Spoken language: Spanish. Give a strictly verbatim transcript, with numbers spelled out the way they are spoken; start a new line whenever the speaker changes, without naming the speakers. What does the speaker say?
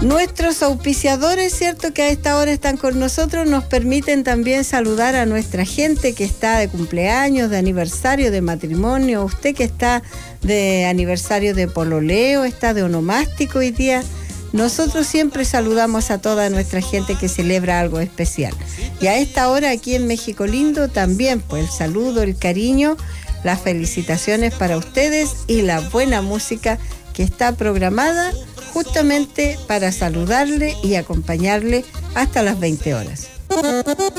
Nuestros auspiciadores, cierto, que a esta hora están con nosotros, nos permiten también saludar a nuestra gente que está de cumpleaños, de aniversario, de matrimonio, usted que está de aniversario de pololeo, está de onomástico hoy día. Nosotros siempre saludamos a toda nuestra gente que celebra algo especial. Y a esta hora aquí en México Lindo también, pues el saludo, el cariño, las felicitaciones para ustedes y la buena música que está programada justamente para saludarle y acompañarle hasta las veinte horas.